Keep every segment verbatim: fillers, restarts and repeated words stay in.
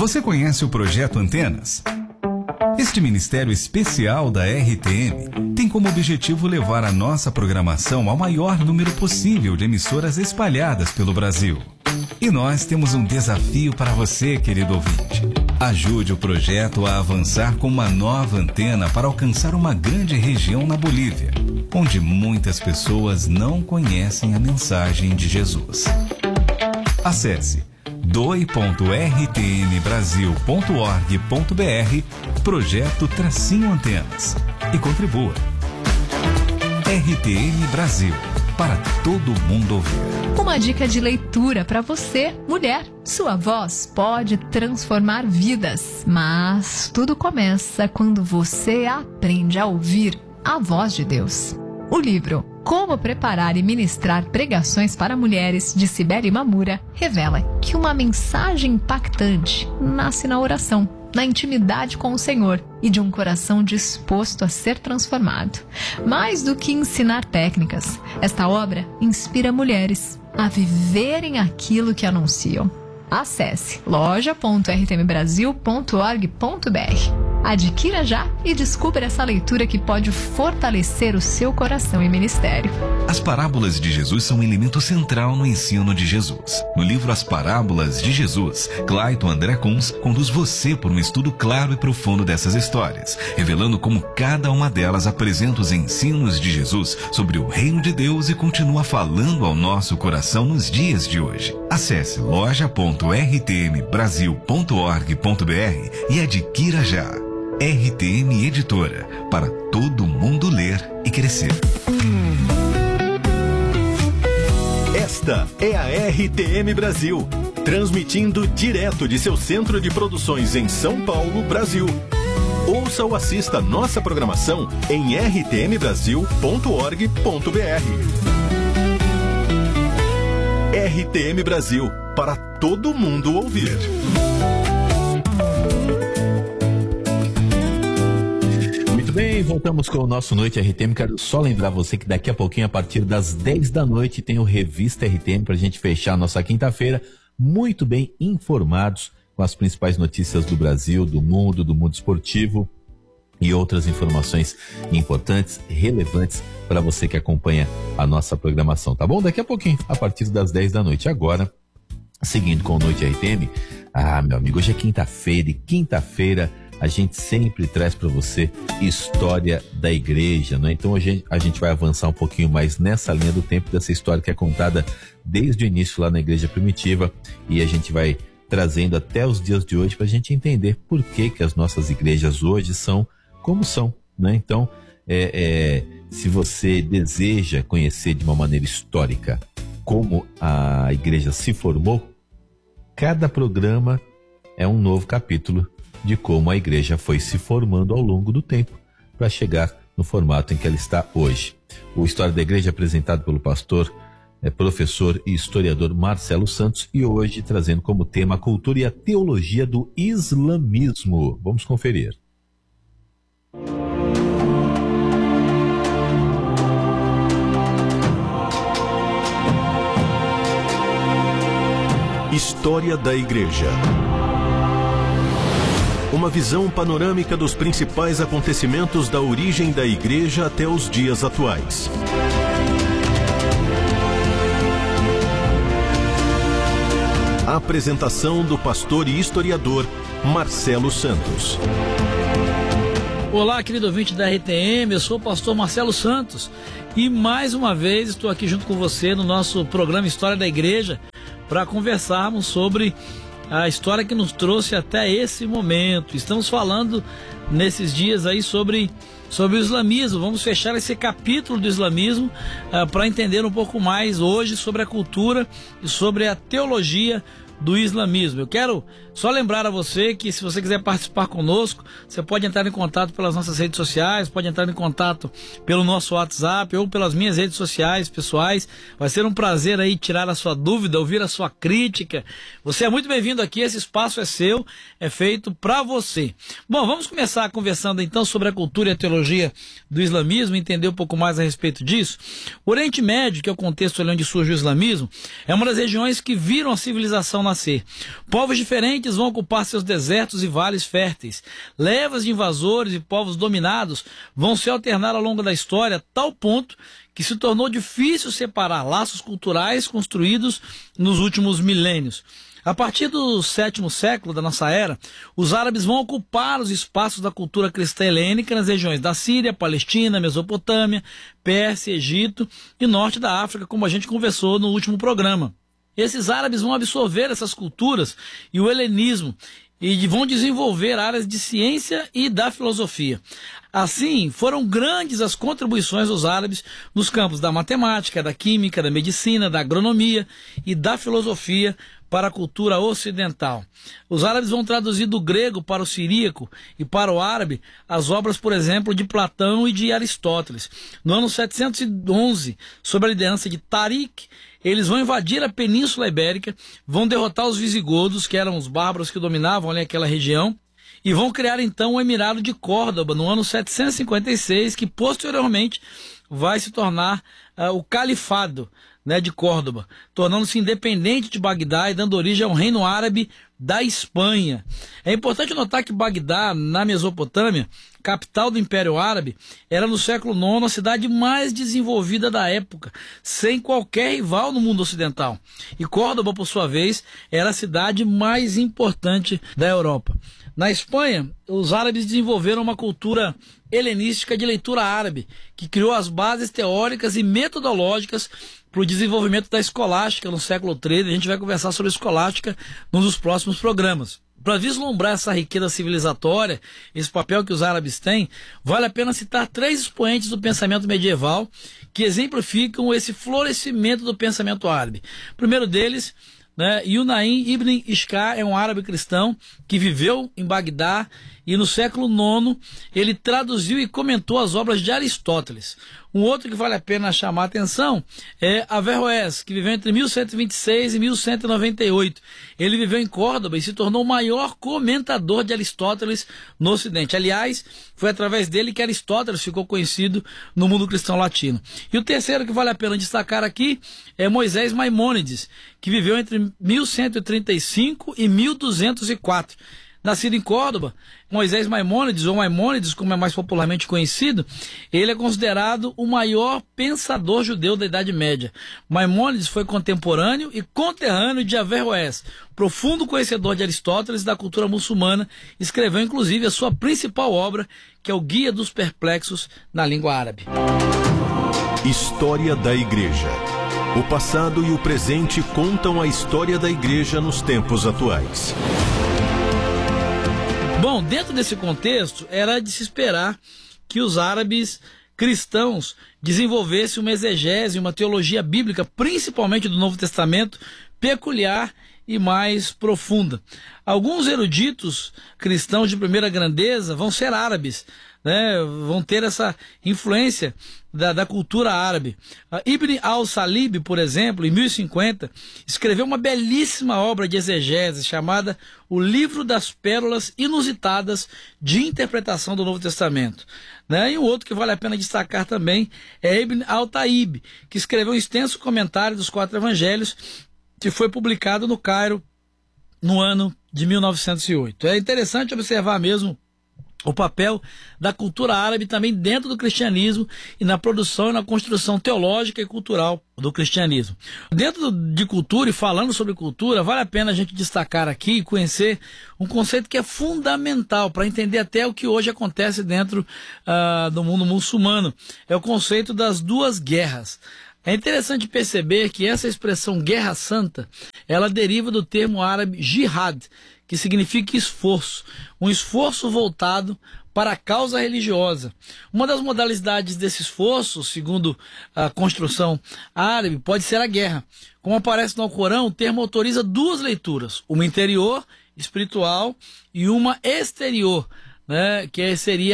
Você conhece o Projeto Antenas? Este ministério especial da R T M tem como objetivo levar a nossa programação ao maior número possível de emissoras espalhadas pelo Brasil. E nós temos um desafio para você, querido ouvinte. Ajude o projeto a avançar com uma nova antena para alcançar uma grande região na Bolívia, onde muitas pessoas não conhecem a mensagem de Jesus. Acesse doe ponto r t m brasil ponto org ponto b r Projeto Tracinho Antenas e contribua. R T M Brasil, para todo mundo ouvir. Uma dica de leitura para você, mulher. Sua voz pode transformar vidas, mas tudo começa quando você aprende a ouvir a voz de Deus. O livro Como Preparar e Ministrar Pregações para Mulheres, de Cibele Mamura, revela que uma mensagem impactante nasce na oração, na intimidade com o Senhor e de um coração disposto a ser transformado. Mais do que ensinar técnicas, esta obra inspira mulheres a viverem aquilo que anunciam. Acesse loja ponto r t m brasil ponto org ponto b r. Adquira já e descubra essa leitura que pode fortalecer o seu coração e ministério. As parábolas de Jesus são um elemento central no ensino de Jesus. No livro As Parábolas de Jesus, Clayton André Kunz conduz você por um estudo claro e profundo dessas histórias, revelando como cada uma delas apresenta os ensinos de Jesus sobre o reino de Deus e continua falando ao nosso coração nos dias de hoje. Acesse loja ponto r t m brasil ponto org ponto b r e adquira já. R T M Editora, para todo mundo ler e crescer. Esta é a R T M Brasil, transmitindo direto de seu centro de produções em São Paulo, Brasil. Ouça ou assista nossa programação em r t m brasil ponto org ponto b r. R T M Brasil, para todo mundo ouvir. Muito bem, voltamos com o nosso Noite R T M. Quero só lembrar você que daqui a pouquinho, a partir das dez da noite, tem o Revista R T M para a gente fechar a nossa quinta-feira muito bem informados com as principais notícias do Brasil, do mundo, do mundo esportivo e outras informações importantes, relevantes para você que acompanha a nossa programação, tá bom? Daqui a pouquinho, a partir das dez da noite. Agora, seguindo com o Noite R T M, ah, meu amigo, hoje é quinta-feira e quinta-feira a gente sempre traz para você história da igreja, né? Então hoje a gente vai avançar um pouquinho mais nessa linha do tempo dessa história que é contada desde o início lá na igreja primitiva e a gente vai trazendo até os dias de hoje para a gente entender por que que as nossas igrejas hoje são como são, né? Então, é, é, se você deseja conhecer de uma maneira histórica como a igreja se formou, cada programa é um novo capítulo de como a igreja foi se formando ao longo do tempo para chegar no formato em que ela está hoje. O História da Igreja é apresentado pelo pastor, é, professor e historiador Marcelo Santos e hoje trazendo como tema a cultura e a teologia do islamismo. Vamos conferir. História da Igreja. Uma visão panorâmica dos principais acontecimentos da origem da Igreja até os dias atuais. A apresentação do pastor e historiador Marcelo Santos. Olá, querido ouvinte da R T M, eu sou o pastor Marcelo Santos e mais uma vez estou aqui junto com você no nosso programa História da Igreja para conversarmos sobre a história que nos trouxe até esse momento. Estamos falando nesses dias aí sobre, sobre o islamismo. Vamos fechar esse capítulo do islamismo uh, para entender um pouco mais hoje sobre a cultura e sobre a teologia do islamismo. Eu quero só lembrar a você que se você quiser participar conosco, você pode entrar em contato pelas nossas redes sociais, pode entrar em contato pelo nosso WhatsApp ou pelas minhas redes sociais pessoais. Vai ser um prazer aí tirar a sua dúvida, ouvir a sua crítica. Você é muito bem-vindo aqui, esse espaço é seu, é feito para você. Bom, vamos começar conversando então sobre a cultura e a teologia do islamismo, entender um pouco mais a respeito disso. O Oriente Médio, que é o contexto ali onde surge o islamismo, é uma das regiões que viram a civilização nascer. Povos diferentes vão ocupar seus desertos e vales férteis. Levas de invasores e povos dominados vão se alternar ao longo da história, a tal ponto que se tornou difícil separar laços culturais construídos nos últimos milênios. A partir do sétimo século da nossa era, os árabes vão ocupar os espaços da cultura cristã helênica nas regiões da Síria, Palestina, Mesopotâmia, Pérsia, Egito e norte da África, como a gente conversou no último programa. Esses árabes vão absorver essas culturas e o helenismo e vão desenvolver áreas de ciência e da filosofia. Assim, foram grandes as contribuições dos árabes nos campos da matemática, da química, da medicina, da agronomia e da filosofia para a cultura ocidental. Os árabes vão traduzir do grego para o siríaco e para o árabe as obras, por exemplo, de Platão e de Aristóteles. No ano setecentos e onze, sob a liderança de Tariq, eles vão invadir a Península Ibérica, vão derrotar os visigodos, que eram os bárbaros que dominavam ali aquela região, e vão criar então o Emirado de Córdoba no ano setecentos e cinquenta e seis, que posteriormente vai se tornar uh, o Califado, né, de Córdoba, tornando-se independente de Bagdá e dando origem ao Reino Árabe da Espanha. É importante notar que Bagdá, na Mesopotâmia, capital do Império Árabe, era no século nono a cidade mais desenvolvida da época, sem qualquer rival no mundo ocidental. E Córdoba, por sua vez, era a cidade mais importante da Europa. Na Espanha, os árabes desenvolveram uma cultura helenística de leitura árabe, que criou as bases teóricas e metodológicas para o desenvolvimento da escolástica no século treze. A gente vai conversar sobre escolástica num dos próximos programas. Para vislumbrar essa riqueza civilizatória, esse papel que os árabes têm, vale a pena citar três expoentes do pensamento medieval que exemplificam esse florescimento do pensamento árabe. O primeiro deles, né, Yunaim ibn Ishqa, é um árabe cristão que viveu em Bagdá e no século nono ele traduziu e comentou as obras de Aristóteles. Um outro que vale a pena chamar a atenção é Averroés, que viveu entre mil cento e vinte e seis e mil cento e noventa e oito. Ele viveu em Córdoba e se tornou o maior comentador de Aristóteles no Ocidente. Aliás, foi através dele que Aristóteles ficou conhecido no mundo cristão latino. E o terceiro que vale a pena destacar aqui é Moisés Maimônides, que viveu entre mil cento e trinta e cinco e mil duzentos e quatro. Nascido em Córdoba, Moisés Maimônides, ou Maimônides, como é mais popularmente conhecido, ele é considerado o maior pensador judeu da Idade Média. Maimônides foi contemporâneo e conterrâneo de Averroés, profundo conhecedor de Aristóteles e da cultura muçulmana, escreveu inclusive a sua principal obra, que é o Guia dos Perplexos na língua árabe. História da Igreja. O passado e o presente contam a história da Igreja nos tempos atuais. Bom, dentro desse contexto, era de se esperar que os árabes cristãos desenvolvessem uma exegese, uma teologia bíblica, principalmente do Novo Testamento, peculiar e mais profunda. Alguns eruditos cristãos de primeira grandeza vão ser árabes, né, vão ter essa influência da, da cultura árabe. Uh, Ibn al-Salib, por exemplo, em mil e cinquenta, escreveu uma belíssima obra de exegese chamada O Livro das Pérolas Inusitadas de Interpretação do Novo Testamento. Né? E um outro que vale a pena destacar também é Ibn al-Taib, que escreveu um extenso comentário dos quatro evangelhos, que foi publicado no Cairo no ano de mil novecentos e oito. É interessante observar mesmo o papel da cultura árabe também dentro do cristianismo e na produção e na construção teológica e cultural do cristianismo. Dentro de cultura e falando sobre cultura, vale a pena a gente destacar aqui e conhecer um conceito que é fundamental para entender até o que hoje acontece dentro uh, do mundo muçulmano. É o conceito das duas guerras. É interessante perceber que essa expressão guerra santa, ela deriva do termo árabe jihad, que significa esforço, um esforço voltado para a causa religiosa. Uma das modalidades desse esforço, segundo a construção árabe, pode ser a guerra. Como aparece no Alcorão, o termo autoriza duas leituras, uma interior, espiritual, e uma exterior, né, que seria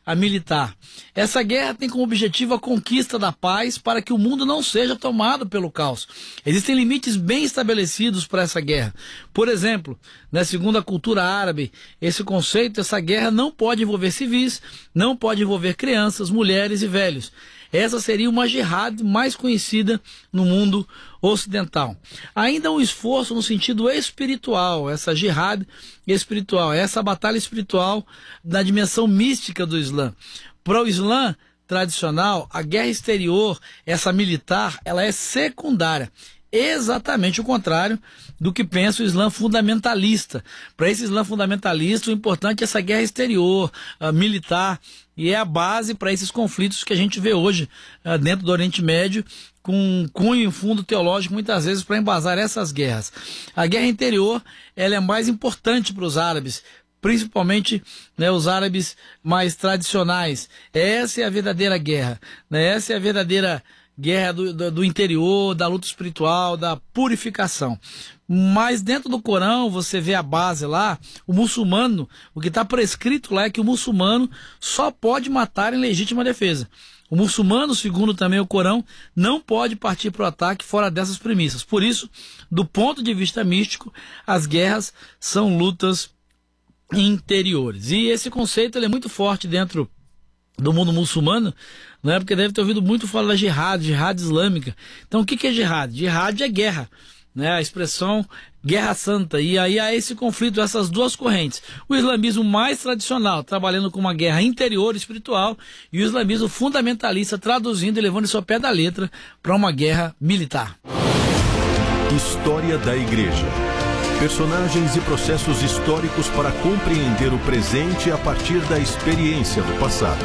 a militar. Essa guerra tem como objetivo a conquista da paz para que o mundo não seja tomado pelo caos. Existem limites bem estabelecidos para essa guerra. Por exemplo, né, segundo a cultura árabe, esse conceito, essa guerra não pode envolver civis, não pode envolver crianças, mulheres e velhos. Essa seria uma jihad mais conhecida no mundo ocidental. Ainda um esforço no sentido espiritual, essa jihad espiritual, essa batalha espiritual da dimensão mística do Islã. Para o Islã tradicional, a guerra exterior, essa militar, ela é secundária. Exatamente o contrário do que pensa o Islã fundamentalista. Para esse Islã fundamentalista, o importante é essa guerra exterior, uh, militar, e é a base para esses conflitos que a gente vê hoje uh, dentro do Oriente Médio, com cunho e fundo teológico muitas vezes para embasar essas guerras. A guerra interior, ela é mais importante para os árabes, principalmente, né, os árabes mais tradicionais. Essa é a verdadeira guerra, né? Essa é a verdadeira guerra do, do, do interior, da luta espiritual, da purificação. Mas dentro do Corão, você vê a base lá, o muçulmano, o que está prescrito lá é que o muçulmano só pode matar em legítima defesa. O muçulmano, segundo também o Corão, não pode partir para o ataque fora dessas premissas. Por isso, do ponto de vista místico, as guerras são lutas interiores. E esse conceito ele é muito forte dentro do mundo muçulmano, não é? Porque deve ter ouvido muito falar da jihad, jihad islâmica. Então o que, que é jihad? Jihad é guerra, né? A expressão guerra santa. E aí há esse conflito, essas duas correntes. O islamismo mais tradicional, trabalhando com uma guerra interior espiritual, e o islamismo fundamentalista, traduzindo e levando isso ao pé da letra para uma guerra militar. História da Igreja. Personagens e processos históricos para compreender o presente a partir da experiência do passado.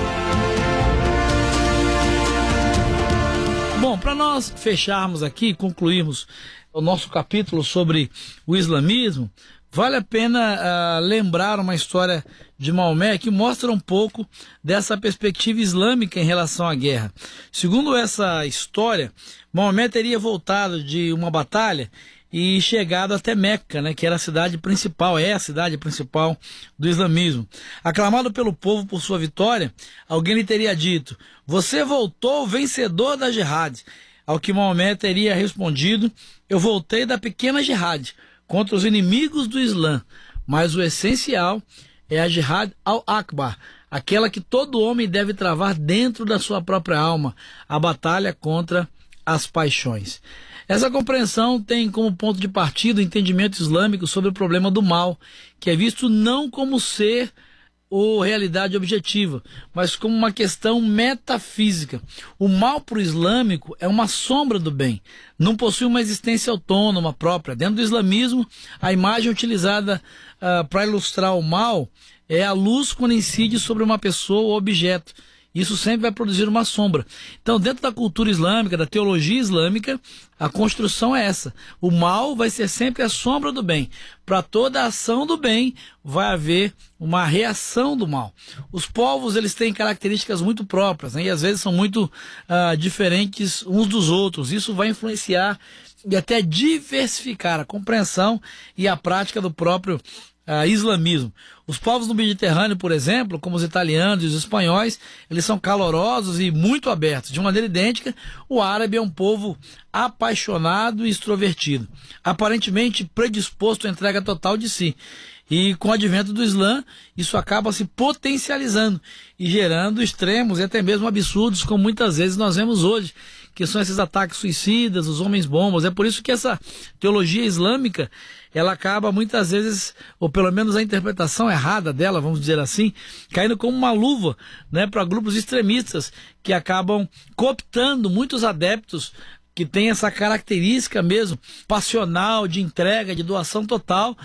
Bom, para nós fecharmos aqui, concluirmos o nosso capítulo sobre o islamismo, vale a pena uh, lembrar uma história de Maomé que mostra um pouco dessa perspectiva islâmica em relação à guerra. Segundo essa história, Maomé teria voltado de uma batalha e chegado até Meca, né, que era a cidade principal, é a cidade principal do islamismo. Aclamado pelo povo por sua vitória, alguém lhe teria dito: "Você voltou vencedor da jihad." Ao que Maomé teria respondido: "Eu voltei da pequena jihad contra os inimigos do Islã, mas o essencial é a jihad al-Akbar, aquela que todo homem deve travar dentro da sua própria alma, a batalha contra as paixões." Essa compreensão tem como ponto de partida o entendimento islâmico sobre o problema do mal, que é visto não como ser ou realidade objetiva, mas como uma questão metafísica. O mal para o islâmico é uma sombra do bem, não possui uma existência autônoma própria. Dentro do islamismo, a imagem utilizada uh, para ilustrar o mal é a luz quando incide sobre uma pessoa ou objeto. Isso sempre vai produzir uma sombra. Então, dentro da cultura islâmica, da teologia islâmica, a construção é essa. O mal vai ser sempre a sombra do bem. Para toda ação do bem, vai haver uma reação do mal. Os povos, eles têm características muito próprias, né? E às vezes são muito uh, diferentes uns dos outros. Isso vai influenciar e até diversificar a compreensão e a prática do próprio Uh, islamismo. Os povos do Mediterrâneo, por exemplo, como os italianos e os espanhóis, eles são calorosos e muito abertos. De maneira idêntica, o árabe é um povo apaixonado e extrovertido, aparentemente predisposto à entrega total de si. E com o advento do Islã, isso acaba se potencializando e gerando extremos e até mesmo absurdos, como muitas vezes nós vemos hoje, que são esses ataques suicidas, os homens-bombas. É por isso que essa teologia islâmica, ela acaba muitas vezes, ou pelo menos a interpretação errada dela, vamos dizer assim, caindo como uma luva, né, para grupos extremistas que acabam cooptando muitos adeptos que têm essa característica mesmo passional, de entrega, de doação total,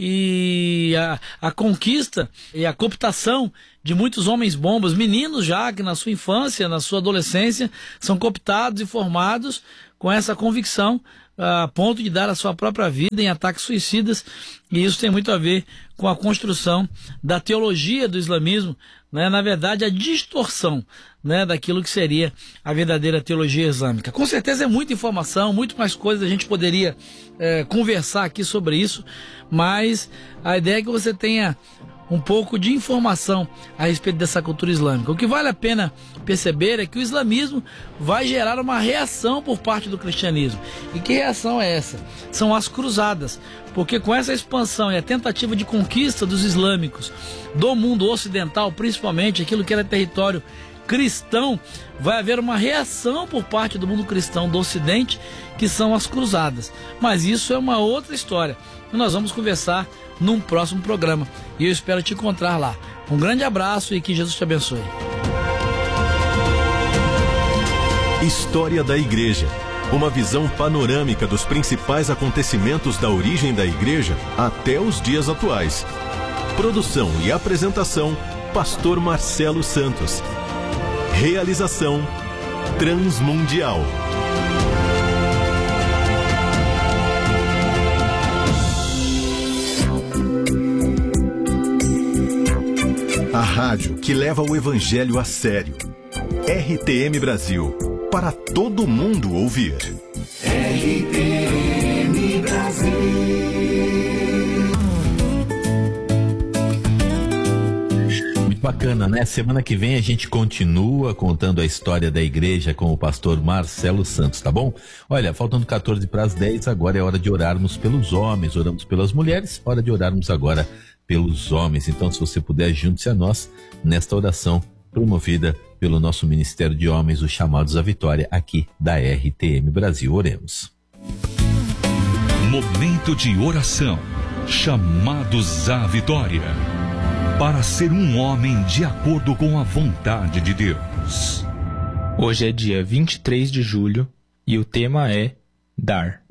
e a, a conquista e a cooptação de muitos homens-bombas, meninos já que na sua infância, na sua adolescência, são cooptados e formados com essa convicção, a ponto de dar a sua própria vida em ataques suicidas. E isso tem muito a ver com a construção da teologia do islamismo, né? Na verdade, a distorção, né, daquilo que seria a verdadeira teologia islâmica. Com certeza é muita informação, muito mais coisas a gente poderia é, conversar aqui sobre isso, mas a ideia é que você tenha um pouco de informação a respeito dessa cultura islâmica. O que vale a pena perceber é que o islamismo vai gerar uma reação por parte do cristianismo. E que reação é essa? São as cruzadas, porque com essa expansão e a tentativa de conquista dos islâmicos do mundo ocidental, principalmente aquilo que era território cristão, vai haver uma reação por parte do mundo cristão do Ocidente, que são as cruzadas. Mas isso é uma outra história, e nós vamos conversar num próximo programa, e eu espero te encontrar lá. Um grande abraço e que Jesus te abençoe. História da Igreja. Uma visão panorâmica dos principais acontecimentos da origem da Igreja até os dias atuais. Produção e apresentação, Pastor Marcelo Santos. Realização Transmundial. A rádio que leva o Evangelho a sério. R T M Brasil. Para todo mundo ouvir. R T M Brasil. Muito bacana, né? Semana que vem a gente continua contando a história da igreja com o pastor Marcelo Santos, tá bom? Olha, faltando quatorze para as dez, agora é hora de orarmos pelos homens, oramos pelas mulheres, hora de orarmos agora pelos homens. Então, se você puder, junte-se a nós nesta oração promovida pelo nosso Ministério de Homens, os Chamados à Vitória, aqui da R T M Brasil. Oremos. Momento de oração. Chamados à Vitória. Para ser um homem de acordo com a vontade de Deus. Hoje é dia vinte e três de julho e o tema é dar.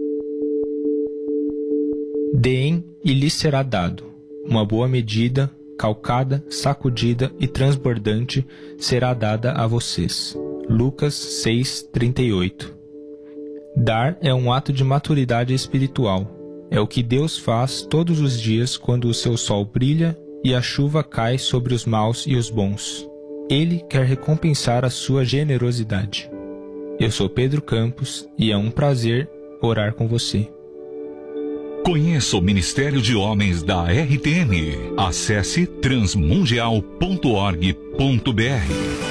Deem e lhes será dado. Uma boa medida, calcada, sacudida e transbordante será dada a vocês. Lucas seis, trinta e oito. Dar é um ato de maturidade espiritual. É o que Deus faz todos os dias quando o seu sol brilha e a chuva cai sobre os maus e os bons. Ele quer recompensar a sua generosidade. Eu sou Pedro Campos e é um prazer orar com você. Conheça o Ministério de Homens da R T M. Acesse transmundial ponto org ponto br.